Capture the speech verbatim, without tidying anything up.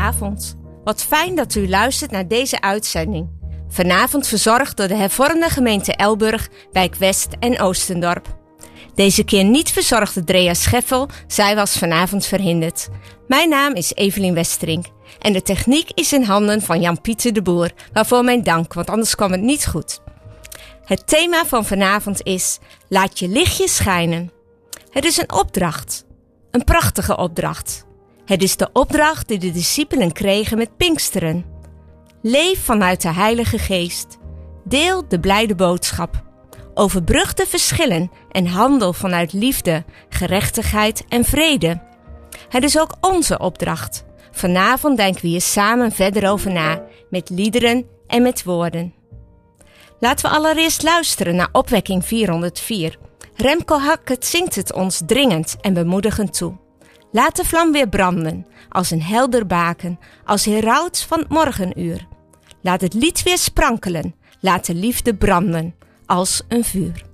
Goedenavond. Wat fijn dat u luistert naar deze uitzending. Vanavond verzorgd door de hervormde gemeente Elburg, wijk West en Oostendorp. Deze keer niet verzorgde Drea Scheffel, zij was vanavond verhinderd. Mijn naam is Evelien Westerink en de techniek is in handen van Jan-Pieter de Boer, waarvoor mijn dank, want anders kwam het niet goed. Het thema van vanavond is: laat je lichtje schijnen. Het is een opdracht, een prachtige opdracht. Het is de opdracht die de discipelen kregen met Pinksteren. Leef vanuit de Heilige Geest. Deel de blijde boodschap. Overbrug de verschillen en handel vanuit liefde, gerechtigheid en vrede. Het is ook onze opdracht. Vanavond denken we hier samen verder over na, met liederen en met woorden. Laten we allereerst luisteren naar opwekking vierhonderdvier. Remco Hackert zingt het ons dringend en bemoedigend toe. Laat de vlam weer branden, als een helder baken, als heraut van het morgenuur. Laat het lied weer sprankelen, laat de liefde branden, als een vuur.